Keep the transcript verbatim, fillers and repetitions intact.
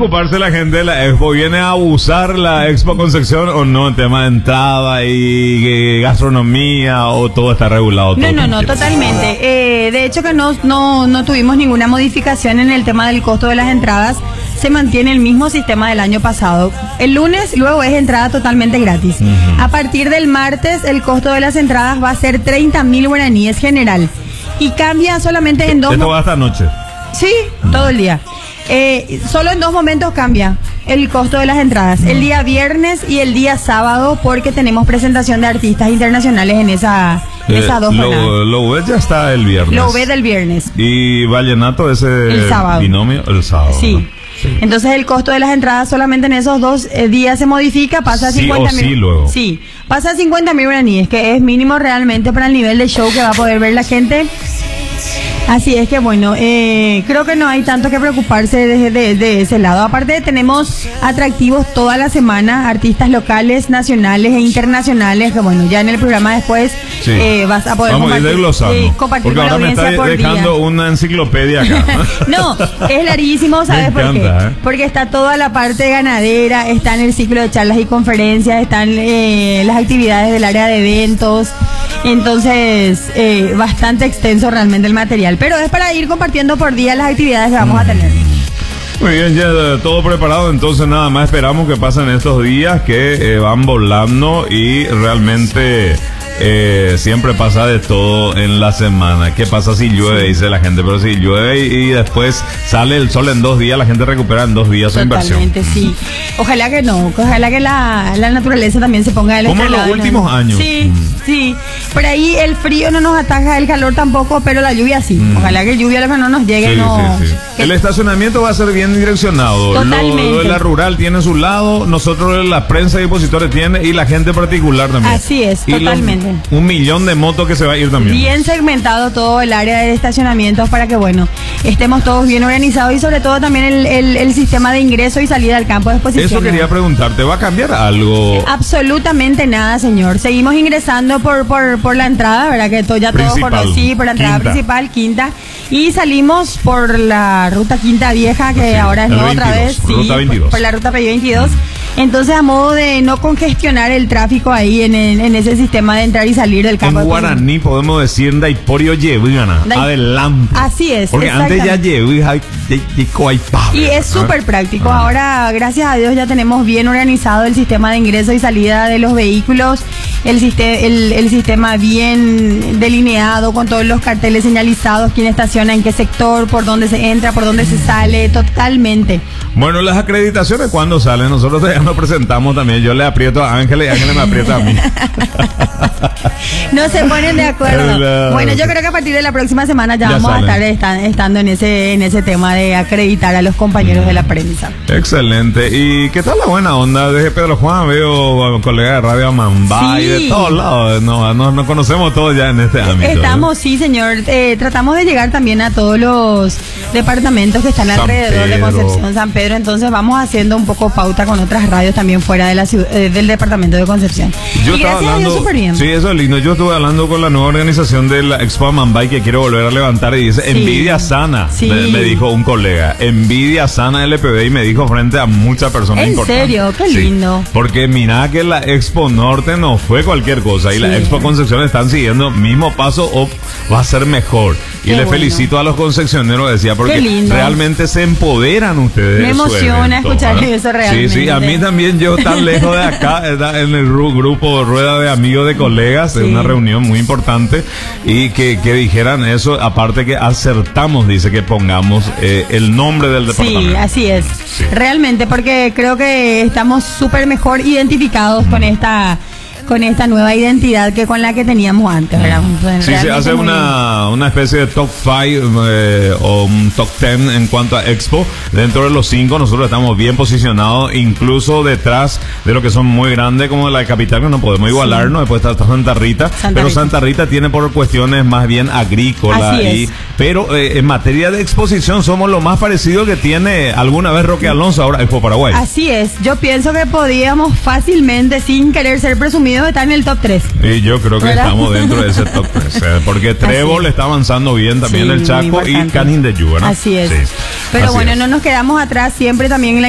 preocuparse la gente de la Expo? ¿Viene a abusar la Expo Concepción o no? En tema de entrada y eh, gastronomía, o todo está regulado. Todo no, no, no, totalmente. Eh, de hecho que no, no, no tuvimos ninguna modificación en el tema del costo de las entradas. Se mantiene el mismo sistema del año pasado. El lunes luego es entrada totalmente gratis. Uh-huh. A partir del martes el costo de las entradas va a ser treinta mil guaraníes general. Y cambia solamente en dos... ¿Esto va hasta noche? Sí, todo el día. Eh, solo en dos momentos cambia el costo de las entradas. El día viernes y el día sábado, porque tenemos presentación de artistas internacionales en esa, en eh, esas dos jornadas. Lo, lo U B ya está el viernes. Lo U B del viernes. ¿Y Vallenato ese el sábado. binomio? El sábado. Sí. ¿No? Sí. Entonces el costo de las entradas solamente en esos dos eh, días se modifica, pasa a cincuenta mil. Sí, luego. Sí, pasa a cincuenta mil guaraníes, que es mínimo realmente para el nivel de show que va a poder ver la gente. Así es que bueno, eh, creo que no hay tanto que preocuparse de, de, de ese lado. Aparte tenemos atractivos toda la semana, artistas locales, nacionales e internacionales, que bueno, ya en el programa después sí. eh, vas a poder Vamos compartir, a ir eh, compartir porque con ahora la audiencia me está por dejando día. Una enciclopedia acá. No, es larguísimo, ¿sabes me por encanta, qué? ¿eh? Porque está toda la parte ganadera, está en el ciclo de charlas y conferencias, están eh, las actividades del área de eventos. Entonces, eh, bastante extenso realmente el material, pero es para ir compartiendo por día las actividades que vamos a tener. Muy bien, ya todo preparado, entonces nada más esperamos que pasen estos días que eh, van volando y realmente eh, siempre pasa de todo en la semana. ¿Qué pasa si llueve? Sí. Dice la gente, pero si llueve y, y después sale el sol en dos días, la gente recupera en dos días su inversión. Totalmente, sí. Ojalá que no, ojalá que la, la naturaleza también se ponga del como en los lado, últimos ¿no? años. Sí, mm. sí. Por ahí el frío no nos ataja, el calor tampoco, pero la lluvia sí. Mm. Ojalá que lluvia no nos llegue. Sí, no, sí, sí. Que... El estacionamiento va a ser bien direccionado. Totalmente. Lo, lo de la rural tiene su lado, nosotros la prensa y opositores tiene, y la gente particular también. Así es, y totalmente. Los, un millón de motos que se va a ir también. Bien segmentado todo el área de estacionamientos para que, bueno, estemos todos bien organizados y sobre todo también el, el, el sistema de ingreso y salida al campo de exposición. Eso quería preguntarte, ¿va a cambiar algo? Absolutamente nada, señor. Seguimos ingresando por por, por la entrada, ¿verdad? Que todo, ya todos conocen, por la entrada quinta. principal, quinta. Y salimos por la ruta Quinta Vieja, que sí, ahora es nueva otra vez. Ruta sí, veintidós. Por, por la ruta P veintidós. Entonces, a modo de no congestionar el tráfico ahí en, en, en ese sistema de entrar y salir del campo. En guaraní podemos decir Daiporio Yevigana. Adelante. Así es. Porque antes ya Yevigana. Y es súper práctico. Ah. Ahora, gracias a Dios, ya tenemos bien organizado el sistema de ingreso y salida de los vehículos. El, sistema, el, el sistema bien delineado con todos los carteles señalizados, quién estaciona, en qué sector, por dónde se entra, por dónde se sale, totalmente. Bueno, las acreditaciones, ¿cuándo salen? Nosotros ya nos presentamos también. Yo le aprieto a Ángel y Ángel me aprieta a mí. No se ponen de acuerdo. La... Bueno, yo creo que a partir de la próxima semana ya, ya vamos salen. a estar está, estando en ese en ese tema de acreditar a los compañeros mm. de la prensa. Excelente. ¿Y qué tal la buena onda? Desde Pedro Juan veo a colegas de Radio Mambay, sí. de todos lados. Nos no, no conocemos todos ya en este ámbito. Estamos, ¿eh? sí, señor. Eh, tratamos de llegar también a todos los departamentos que están San alrededor Pedro. de Concepción, San Pedro. Entonces vamos haciendo un poco pauta con otras radios también fuera de la ciudad, eh, del departamento de Concepción. Yo y estaba gracias hablando, a Dios, súper bien. Sí, eso es lindo. Yo estuve hablando con la nueva organización de la Expo Mambay que quiero volver a levantar y dice, sí. envidia sana, sí. me, me dijo un colega, envidia sana L P B, y me dijo frente a muchas personas ¿En importantes. ¿En serio? Qué sí. lindo. Porque mira que la Expo Norte no fue cualquier cosa y sí. la Expo Concepción están siguiendo mismo paso o va a ser mejor. Y Qué le bueno. felicito a los concepcioneros, decía, porque realmente se empoderan ustedes. Me emociona evento, escuchar ¿verdad? eso realmente. Sí, sí, a mí también, yo tan lejos de acá, en el grupo Rueda de Amigos de Colegas, sí. en una reunión muy importante, y que, que dijeran eso, aparte que acertamos, dice que pongamos eh, el nombre del departamento. Sí, así es. Sí. Realmente, porque creo que estamos súper mejor identificados mm. con esta... con esta nueva identidad que con la que teníamos antes, ¿verdad? Sí, se hace una, una especie de top cinco eh, o un top diez en cuanto a Expo. Dentro de los cinco nosotros estamos bien posicionados, incluso detrás de lo que son muy grandes como la de Capital, que no podemos igualarnos. Sí. Después está Santa Rita, Santa pero Rita. Santa Rita tiene por cuestiones más bien agrícolas. Y, pero eh, en materia de exposición somos lo más parecido que tiene alguna vez Roque Alonso, ahora Expo Paraguay. Así es, yo pienso que podíamos fácilmente, sin querer ser presumidos, estar en el top tres. Y yo creo que ¿verdad? estamos dentro de ese top tres, eh, porque Trébol está avanzando bien también, sí, el Chaco y Canin de Yu, ¿no? Así es. Sí. Pero Así bueno, es. no nos quedamos atrás, siempre también en la